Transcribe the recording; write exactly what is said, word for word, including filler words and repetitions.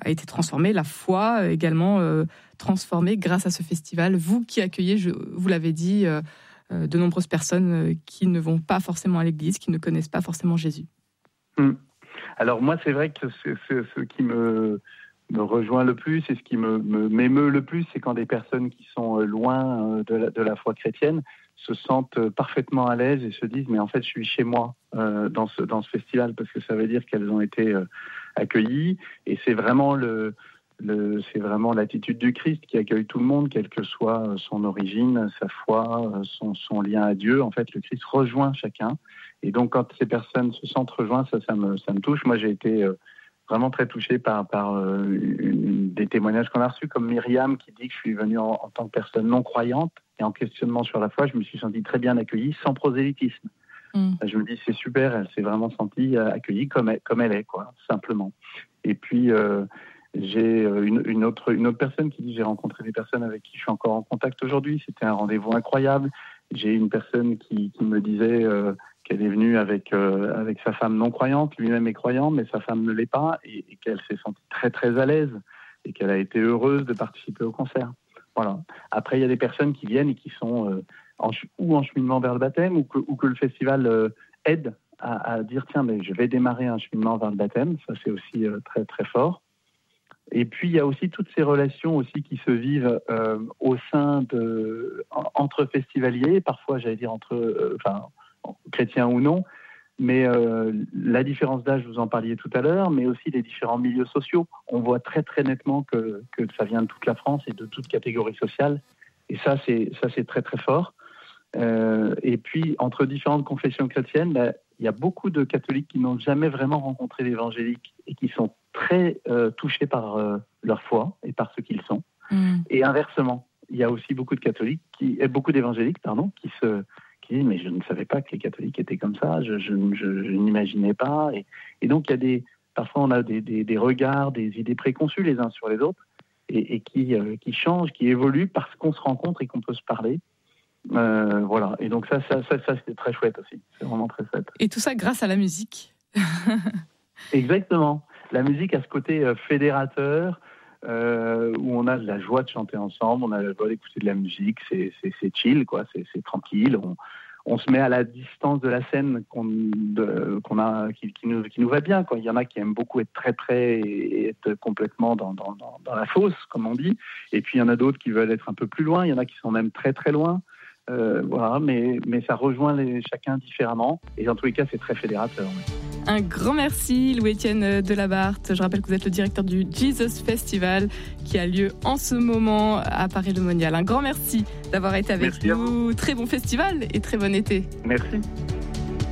a été transformée, la foi également euh, transformée grâce à ce festival. Vous qui accueillez, je, vous l'avez dit, euh, euh, de nombreuses personnes euh, qui ne vont pas forcément à l'église, qui ne connaissent pas forcément Jésus. Mmh. Alors moi, c'est vrai que ce, ce, ce qui me, me rejoint le plus et ce qui me, me, m'émeut le plus, c'est quand des personnes qui sont loin de la, de la foi chrétienne se sentent parfaitement à l'aise et se disent mais en fait je suis chez moi euh, dans ce dans ce festival, parce que ça veut dire qu'elles ont été euh, accueillies, et c'est vraiment le, le c'est vraiment l'attitude du Christ qui accueille tout le monde, quelle que soit son origine, sa foi, son son lien à Dieu. En fait, le Christ rejoint chacun, et donc quand ces personnes se sentent rejointes, ça ça me ça me touche. Moi, j'ai été euh, vraiment très touché par par euh, une, des témoignages qu'on a reçus, comme Myriam qui dit que je suis venue en, en tant que personne non croyante et en questionnement sur la foi, je me suis senti très bien accueillie, sans prosélytisme. Mmh. Je me dis c'est super, elle s'est vraiment sentie accueillie comme elle, comme elle est, quoi, simplement. Et puis euh, j'ai une, une autre une autre personne qui dit j'ai rencontré des personnes avec qui je suis encore en contact aujourd'hui. C'était un rendez-vous incroyable. J'ai une personne qui, qui me disait euh, qu'elle est venue avec euh, avec sa femme non croyante, lui-même est croyant, mais sa femme ne l'est pas, et, et qu'elle s'est sentie très très à l'aise et qu'elle a été heureuse de participer au concert. Voilà. Après, il y a des personnes qui viennent et qui sont euh, en, ou en cheminement vers le baptême, ou que, ou que le festival euh, aide à, à dire tiens, mais je vais démarrer un cheminement vers le baptême. Ça, c'est aussi euh, très très fort. Et puis, il y a aussi toutes ces relations aussi qui se vivent euh, au sein de entre festivaliers, parfois, j'allais dire entre, euh, enfin, chrétiens ou non. Mais euh, la différence d'âge, vous en parliez tout à l'heure, mais aussi les différents milieux sociaux. On voit très très nettement que, que ça vient de toute la France et de toute catégorie sociale. Et ça, c'est, ça, c'est très très fort. Euh, et puis, entre différentes confessions chrétiennes, bah, il y a beaucoup de catholiques qui n'ont jamais vraiment rencontré l'évangélique et qui sont très euh, touchés par euh, leur foi et par ce qu'ils sont. Mmh. Et inversement, il y a aussi beaucoup de catholiques, qui, et beaucoup d'évangéliques, pardon, qui se... qui disent mais je ne savais pas que les catholiques étaient comme ça, je, je, je, je n'imaginais pas. Et, et donc, il y a des, parfois, on a des, des, des regards, des idées préconçues les uns sur les autres, et, et qui, euh, qui changent, qui évoluent parce qu'on se rencontre et qu'on peut se parler. Euh, voilà. Et donc, ça, ça, ça, ça, c'est très chouette aussi. C'est vraiment très chouette. Et tout ça grâce à la musique. Exactement. La musique a ce côté euh, fédérateur, Euh, où on a de la joie de chanter ensemble, on a la joie d'écouter de la musique, c'est, c'est, c'est chill, quoi, c'est, c'est tranquille. On, on se met à la distance de la scène qu'on, de, qu'on a, qui, qui, nous, qui nous va bien, quoi. Il y en a qui aiment beaucoup être très près et être complètement dans, dans, dans, dans la fosse, comme on dit. Et puis il y en a d'autres qui veulent être un peu plus loin. Il y en a qui sont même très très loin. Euh, voilà, mais, mais ça rejoint les, chacun différemment. Et dans tous les cas, c'est très fédérateur. Ouais. Un grand merci, Louis-Étienne Delabarthe. Je rappelle que vous êtes le directeur du Jesus Festival qui a lieu en ce moment à Paris-le-Monial. Un grand merci d'avoir été avec merci nous. Très bon festival et très bon été. Merci.